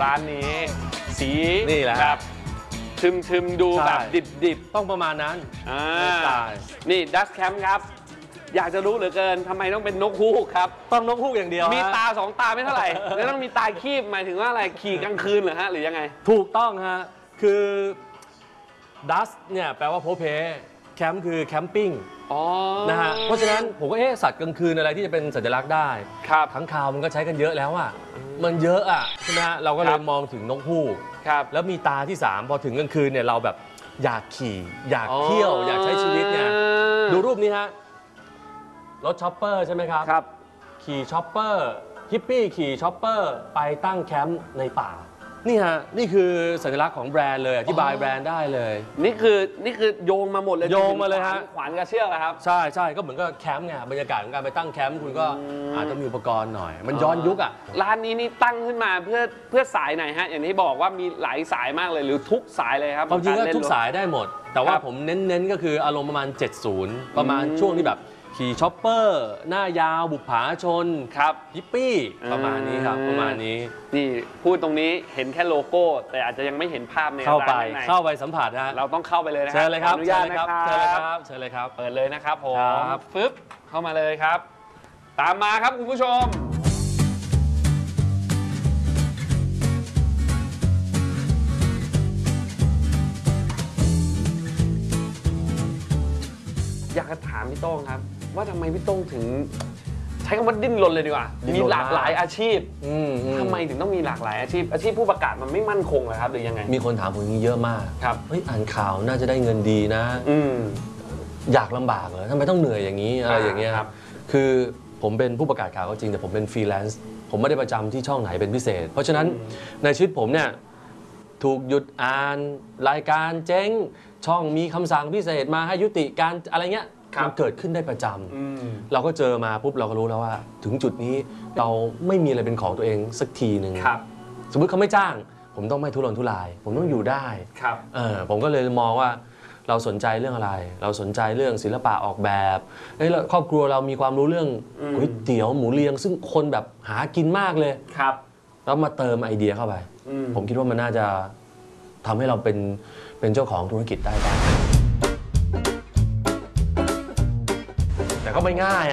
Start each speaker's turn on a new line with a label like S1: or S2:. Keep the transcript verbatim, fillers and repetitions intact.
S1: ร้านนี้สี
S2: นี่แหละ
S1: แบบทึมทึมดูแบบดิบดิบ
S2: ต้องประมาณนั้น
S1: อ่านี่ดัสแคมป์ครับอยากจะรู้เหลือเกินทำไมต้องเป็นนกฮูกครับ
S2: ต้องนกฮูกอย่างเดียว
S1: มีตาสองตาไม่เท่าไหร่แล้วต้องมีตาคีบหมายถึงว่าอะไรขี่กลางคืนเหรอฮะหรือยังไง
S2: ถูกต้องฮะคือดัสเนี่ยแปลว่าโพเพแคมป์คือแคมปิ้งนะฮะเพราะฉะนั้นผมก็เอ๊ะสัตว์กลางคืนอะไรที่จะเป็นสัญลักษณ์ได้
S1: ครับ
S2: ทั้งคาวมันก็ใช้กันเยอะแล้วอ่ะมันเยอะอ่ะใช่ไหมฮะเราก็เลยมองถึงนกฮูกแล้วมีตาที่สามพอถึงกลางคืนเนี่ยเราแบบอยากขี่อยากเที่ยวอยากใช้ชีวิตเนี่ยดูรูปนี้ฮะรถช็อปเปอร์ใช่ไหมครับ
S1: ครับ
S2: ขี่ช็อปเปอร์ฮิปปี้ขี่ช็อปเปอร์ไปตั้งแคมป์ในป่านี่ฮะนี่คือสัญลักษณ์ของแบรนด์เลยอธิบายแบรนด์ได้เลย
S1: นี่คือนี่คือโยงมาหมดเลย
S2: โยงมาเลยฮะ
S1: ขวานกระเชือกครับ
S2: ใช่ใช่ก็เหมือนกับแคมป์ไงบรรยากาศของการไปตั้งแคมป์คุณก็อาจจะมีอุปกรณ์หน่อยมันย้อนยุคอ่ะ
S1: ร้านนี้นี่ตั้งขึ้นมาเพื่อเพื่อสายไหนฮะอย่างที่บอกว่ามีหลายสายมากเลยหรือทุกสายเลยครับ
S2: ความจริงก็ทุกสายได้หมดแต่ว่าผมเน้นๆก็คืออารมณ์ประมาณเจ็ดสิบประมาณช่วงที่แบบขี่ช็อปเปอร์หน้ายาวบุปผาชน
S1: ครับ
S2: ฮิปปี้ประมาณนี้ครับประมาณนี้
S1: นี่พูดตรงนี้เห็นแค่โลโก้แต่อาจจะยังไม่เห็นภาพใน
S2: เข้าไป
S1: ร้าน
S2: เข้าไปสัมผัสนะ
S1: เราต้องเข้าไปเลยนะ
S2: เชิญเลยครับ
S1: อนุญาตนะครับ
S2: เชิญเลยครับเชิญเลยครับ
S1: เปิดเลยนะครับผมฟึบเข้ามาเลยครับตามมาครับคุณผู้ชมอยากจะถามพี่โต้งครับว่าทำไมพี่โต้งถึงใช้คำว่าดิ้นรนเลยดีกว่ามีหลากหลายอาชีพทำไมถึงต้องมีหลากหลายอาชีพอาชีพผู้ประกาศมันไม่มั่นคงเหรอครับหรือยังไง
S2: มีคนถามผมอย่างนี้เยอะมาก
S1: ครับ
S2: เฮ้ยอ่านข่าวน่าจะได้เงินดีนะ
S1: อืม
S2: อยากลำบากเหรอทำไมต้องเหนื่อยอย่างนี้อะไรอย่างเงี้ยครับคือผมเป็นผู้ประกาศข่าวก็จริงแต่ผมเป็นฟรีแลนซ์ผมไม่ได้ประจำที่ช่องไหนเป็นพิเศษเพราะฉะนั้นในชีวิตผมเนี่ยถูกหยุดอ่านรายการเจ๊งช่องมีคำสั่งพิเศษมาให้ยุติการอะไรเงี้ยมันเกิดขึ้นได้ประจำเราก็เจอมาปุ๊บเราก็รู้แล้วว่าถึงจุดนี้เราไม่มีอะไรเป็นของตัวเองสักทีหนึ่งสมมติเขาไม่จ้างผมต้องไม่ทุรนทุรายผมต้องอยู่ได้เออผมก็เลยมองว่าเราสนใจเรื่องอะไรเราสนใจเรื่องศิลปะออกแบบเฮ้ยครอบครัวเรามีความรู้เรื่องก๋วยเตี๋ยวหมูเรียงซึ่งคนแบบหากินมากเลย
S1: ครับ
S2: แล้วมาเติมไอเดียเข้าไปผมคิดว่ามันน่าจะทำให้เราเป็นเป็นเจ้าของธุรกิจได้บ้างแต่ก็ไม่ง่าย